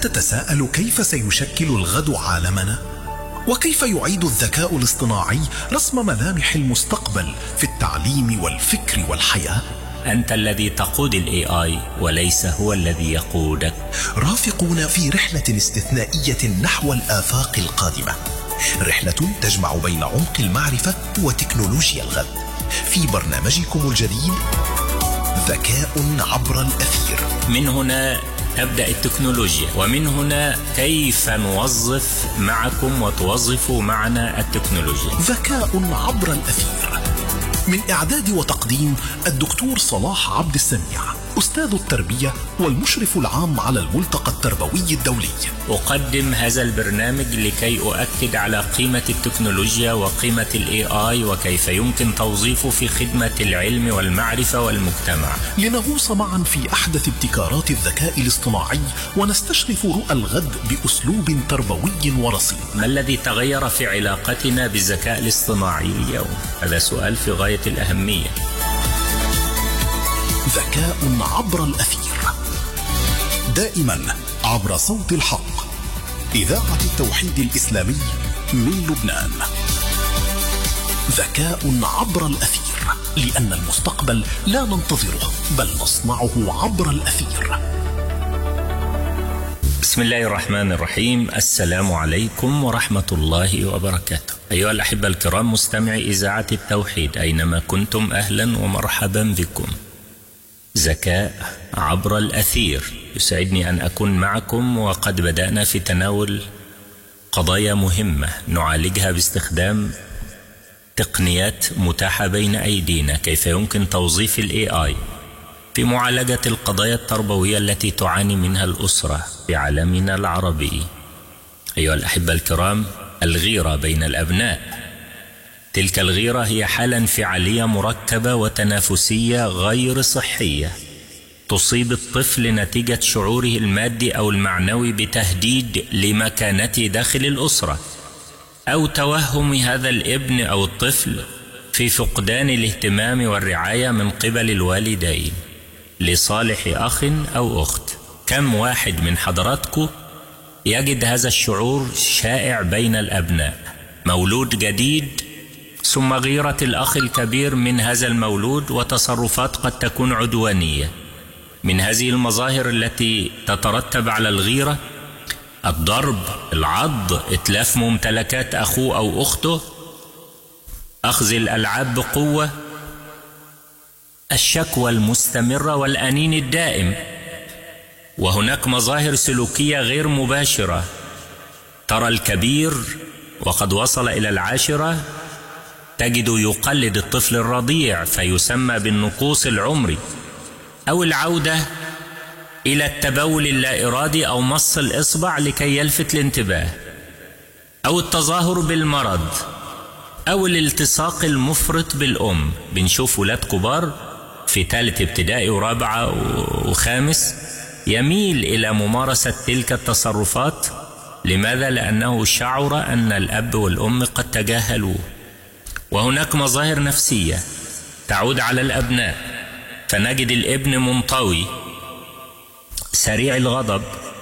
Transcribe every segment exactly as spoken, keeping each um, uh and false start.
تتساءل كيف سيشكل الغد عالمنا؟ وكيف يعيد الذكاء الاصطناعي رسم ملامح المستقبل في التعليم والفكر والحياة؟ أنت الذي تقود ال إيه آي وليس هو الذي يقودك. رافقونا في رحلة استثنائية نحو الآفاق القادمة، رحلة تجمع بين عمق المعرفة وتكنولوجيا الغد، في برنامجكم الجديد ذكاء عبر الأثير. من هنا تبدأ التكنولوجيا، ومن هنا كيف نوظف معكم وتوظفوا معنا التكنولوجيا. ذكاء عبر الأثير، من إعداد وتقديم الدكتور صلاح عبد السميع، أستاذ التربية والمشرف العام على الملتقى التربوي الدولي. أقدم هذا البرنامج لكي أؤكد على قيمة التكنولوجيا وقيمة ال إيه آي وكيف يمكن توظيفه في خدمة العلم والمعرفة والمجتمع، لنغوص معا في أحدث ابتكارات الذكاء الاصطناعي ونستشرف رؤى الغد بأسلوب تربوي ورصين. ما الذي تغير في علاقتنا بالذكاء الاصطناعي اليوم؟ هذا سؤال في غاية الأهمية. ذكاء عبر الأثير، دائما عبر صوت الحق، إذاعة التوحيد الإسلامي من لبنان. ذكاء عبر الأثير، لأن المستقبل لا ننتظره بل نصنعه عبر الأثير. بسم الله الرحمن الرحيم. السلام عليكم ورحمة الله وبركاته. أيها الأحبة الكرام مستمعي إذاعة التوحيد أينما كنتم، أهلا ومرحبا بكم. ذكاء عبر الأثير، يسعدني أن أكون معكم، وقد بدأنا في تناول قضايا مهمة نعالجها باستخدام تقنيات متاحة بين أيدينا. كيف يمكن توظيف ال إيه آي في معالجة القضايا التربوية التي تعاني منها الأسرة في عالمنا العربي. أيها الأحبة الكرام، الغيرة بين الأبناء، تلك الغيرة هي حالة انفعالية مركبة وتنافسية غير صحية تصيب الطفل نتيجة شعوره المادي أو المعنوي بتهديد لمكانته داخل الأسرة، أو توهم هذا الابن أو الطفل في فقدان الاهتمام والرعاية من قبل الوالدين لصالح أخ أو أخت. كم واحد من حضراتكم يجد هذا الشعور شائع بين الأبناء؟ مولود جديد ثم غيرة الأخ الكبير من هذا المولود، وتصرفات قد تكون عدوانية. من هذه المظاهر التي تترتب على الغيرة الضرب، العض، إتلاف ممتلكات أخوه أو أخته، أخذ الألعاب بقوة، الشكوى المستمرة والأنين الدائم. وهناك مظاهر سلوكية غير مباشرة، ترى الكبير وقد وصل إلى العاشرة تجد يقلد الطفل الرضيع فيسمى بالنقوص العمري، أو العودة إلى التبول اللا إرادي أو مص الإصبع لكي يلفت الانتباه، أو التظاهر بالمرض، أو الالتصاق المفرط بالأم. بنشوف ولاد كبار في ثالث ابتدائي ورابعة وخامس يميل إلى ممارسة تلك التصرفات. لماذا؟ لأنه شعر أن الأب والأم قد تجاهلوه. وهناك مظاهر نفسية تعود على الأبناء، فنجد الابن منطوي، سريع الغضب،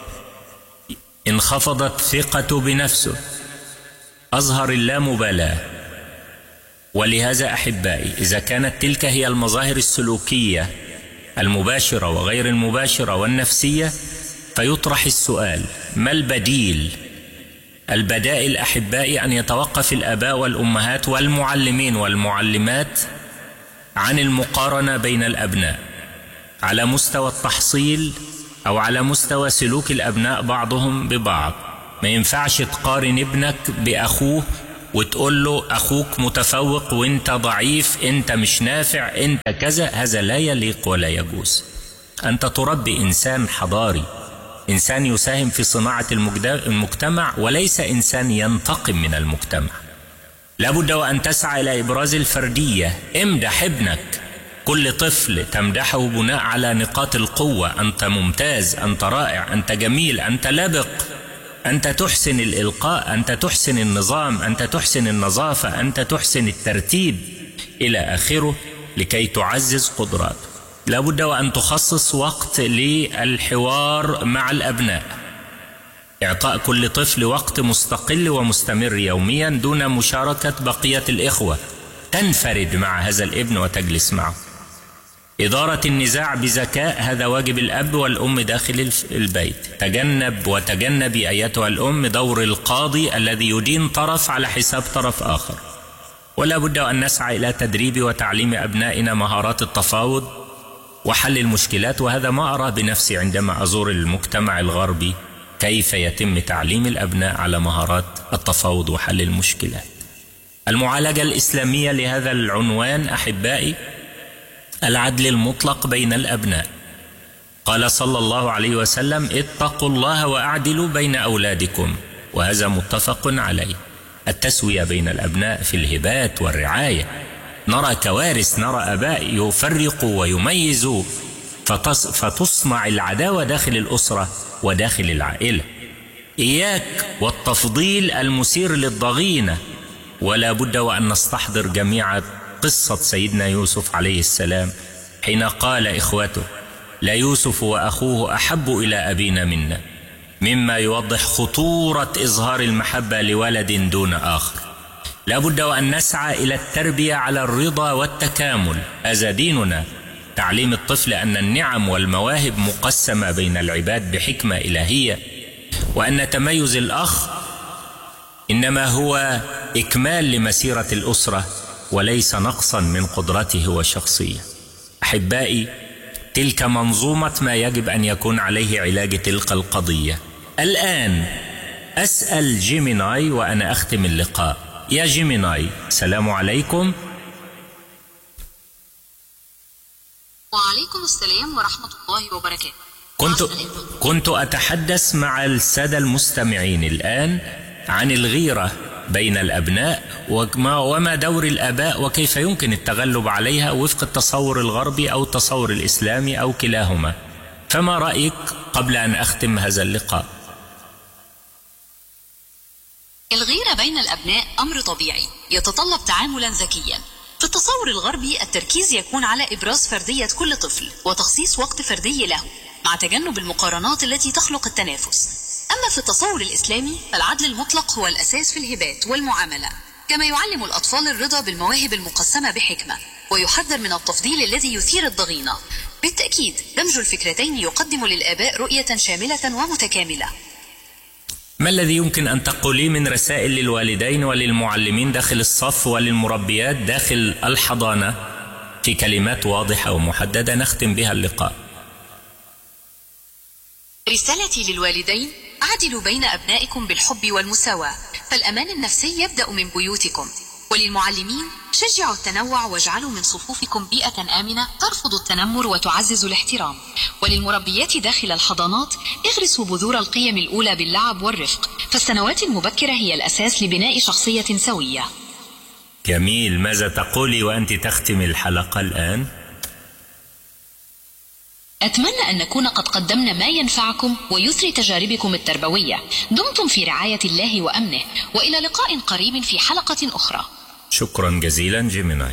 انخفضت ثقته بنفسه، أظهر اللامبالاة. ولهذا أحبائي، إذا كانت تلك هي المظاهر السلوكية المباشرة وغير المباشرة والنفسية، فيطرح السؤال: ما البديل؟ البدائل أحبائي أن يتوقف الآباء والأمهات والمعلمين والمعلمات عن المقارنة بين الأبناء على مستوى التحصيل أو على مستوى سلوك الأبناء بعضهم ببعض. ما ينفعش تقارن ابنك بأخوه وتقول له أخوك متفوق وانت ضعيف، انت مش نافع، انت كذا. هذا لا يليق ولا يجوز. أنت تربي إنسان حضاري، إنسان يساهم في صناعة المجتمع، وليس إنسان ينتقم من المجتمع. لابد وأن تسعى إلى إبراز الفردية. امدح ابنك، كل طفل تمدحه بناء على نقاط القوة: أنت ممتاز، أنت رائع، أنت جميل، أنت لبق، أنت تحسن الإلقاء، أنت تحسن النظام، أنت تحسن النظافة، أنت تحسن الترتيب، إلى آخره، لكي تعزز قدراته. لابد وأن تخصص وقت للحوار مع الأبناء. إعطاء كل طفل وقت مستقل ومستمر يوميا دون مشاركة بقية الإخوة، تنفرد مع هذا الابن وتجلس معه. إدارة النزاع بذكاء، هذا واجب الأب والأم داخل البيت. تجنب وتجنبي أيتها الأم دور القاضي الذي يدين طرف على حساب طرف آخر. ولا بد أن نسعى إلى تدريب وتعليم أبنائنا مهارات التفاوض وحل المشكلات، وهذا ما أراه بنفسي عندما أزور المجتمع الغربي، كيف يتم تعليم الأبناء على مهارات التفاوض وحل المشكلات. المعالجة الإسلامية لهذا العنوان أحبائي العدل المطلق بين الأبناء. قال صلى الله عليه وسلم: اتقوا الله وأعدلوا بين أولادكم، وهذا متفق عليه. التسوية بين الأبناء في الهبات والرعاية. نرى كوارث، نرى آباء يفرقوا ويميزوا فتصنع العداوة داخل الأسرة وداخل العائلة. إياك والتفضيل المثير للضغينة. ولا بد وأن نستحضر جميعا قصة سيدنا يوسف عليه السلام حين قال إخوته: لا يوسف وأخوه أحب إلى أبينا منا، مما يوضح خطورة إظهار المحبة لولد دون آخر. لا بد وأن نسعى إلى التربية على الرضا والتكامل، هذا ديننا. تعليم الطفل أن النعم والمواهب مقسمة بين العباد بحكمة إلهية، وأن تميز الأخ إنما هو إكمال لمسيرة الأسرة وليس نقصا من قدرته وشخصية. أحبائي، تلك منظومة ما يجب أن يكون عليه علاج تلك القضية. الآن أسأل جيميناي وأنا أختم اللقاء. يا جيميناي، السلام عليكم. وعليكم السلام ورحمة الله وبركاته. كنت, كنت أتحدث مع السادة المستمعين الآن عن الغيرة بين الأبناء وما, وما دور الآباء وكيف يمكن التغلب عليها وفق التصور الغربي أو التصور الإسلامي أو كلاهما. فما رأيك قبل أن أختم هذا اللقاء؟ الغيرة بين الأبناء أمر طبيعي يتطلب تعاملا ذكيا. في التصور الغربي التركيز يكون على إبراز فردية كل طفل وتخصيص وقت فردي له مع تجنب المقارنات التي تخلق التنافس. أما في التصور الإسلامي فالعدل المطلق هو الأساس في الهبات والمعاملة، كما يعلم الأطفال الرضا بالمواهب المقسمة بحكمة ويحذر من التفضيل الذي يثير الضغينة. بالتأكيد دمج الفكرتين يقدم للآباء رؤية شاملة ومتكاملة. ما الذي يمكن أن تقولي من رسائل للوالدين وللمعلمين داخل الصف وللمربيات داخل الحضانة في كلمات واضحة ومحددة نختم بها اللقاء؟ رسالتي للوالدين: عدلوا بين أبنائكم بالحب والمساواة، فالأمان النفسي يبدأ من بيوتكم. وللمعلمين: شجعوا التنوع واجعلوا من صفوفكم بيئة آمنة ترفض التنمر وتعزز الاحترام. وللمربيات داخل الحضانات: اغرسوا بذور القيم الأولى باللعب والرفق، فالسنوات المبكرة هي الأساس لبناء شخصية سوية. جميل. ماذا تقولي وأنت تختم الحلقة الآن؟ أتمنى أن نكون قد قدمنا ما ينفعكم ويثري تجاربكم التربوية. دمتم في رعاية الله وأمنه، وإلى لقاء قريب في حلقة أخرى. شكرا جزيلا جيميناي.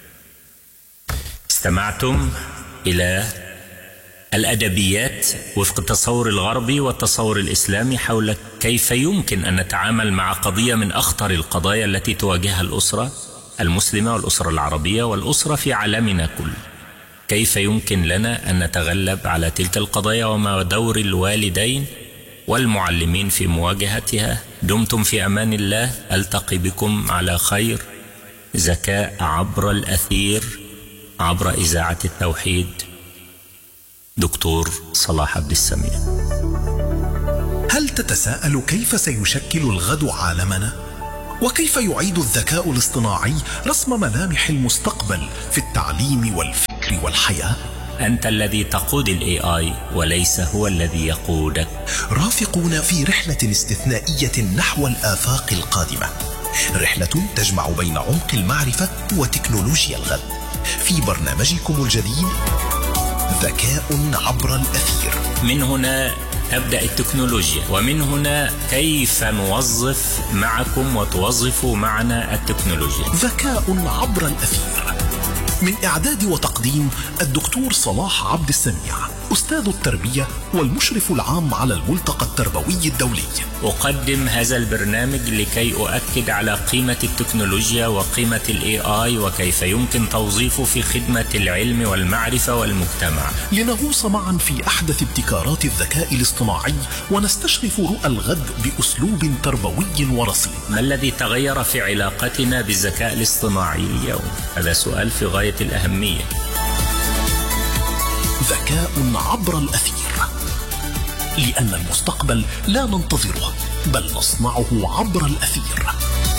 استمعتم إلى الأدبيات وفق التصور الغربي والتصور الإسلامي حول كيف يمكن أن نتعامل مع قضية من أخطر القضايا التي تواجهها الأسرة المسلمة والأسرة العربية والأسرة في عالمنا كله. كيف يمكن لنا أن نتغلب على تلك القضايا وما دور الوالدين والمعلمين في مواجهتها. دمتم في أمان الله. ألتقي بكم على خير. ذكاء عبر الأثير عبر إذاعة التوحيد. دكتور صلاح عبد السميع. هل تتساءل كيف سيشكل الغد عالمنا؟ وكيف يعيد الذكاء الاصطناعي رسم ملامح المستقبل في التعليم والفكر والحياة؟ أنت الذي تقود ال إيه آي وليس هو الذي يقودك. رافقونا في رحلة استثنائية نحو الآفاق القادمة، رحلة تجمع بين عمق المعرفة وتكنولوجيا الغد، في برنامجكم الجديد ذكاء عبر الأثير. من هنا تبدأ التكنولوجيا، ومن هنا كيف نوظف معكم وتوظفوا معنا التكنولوجيا. ذكاء عبر الأثير، من إعداد وتقديم الدكتور صلاح عبد السميع. أستاذ التربية والمشرف العام على الملتقى التربوي الدولي. أقدم هذا البرنامج لكي أؤكد على قيمة التكنولوجيا وقيمة الاي اي وكيف يمكن توظيفه في خدمة العلم والمعرفة والمجتمع، لنغوص معا في أحدث ابتكارات الذكاء الاصطناعي ونستشرف رؤى الغد بأسلوب تربوي ورصين. ما الذي تغير في علاقتنا بالذكاء الاصطناعي اليوم؟ هذا سؤال في غاية الأهمية. ذكاء عبر الأثير، لأن المستقبل لا ننتظره بل نصنعه عبر الأثير.